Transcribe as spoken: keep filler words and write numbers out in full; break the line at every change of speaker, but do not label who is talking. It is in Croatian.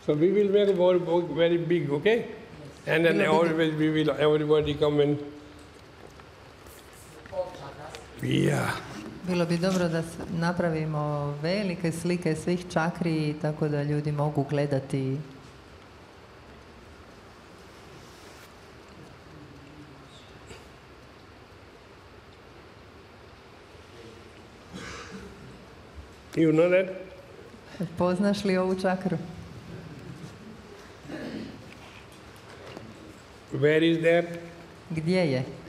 So we will make a board book very big, okay? And then always we will, everybody come and... Yeah.
Bilo bi dobro da s- napravimo velike slike svih čakri tako da ljudi mogu gledati.
You know that?
Poznaš li ovu čakru?
Where is that?
Gdje je?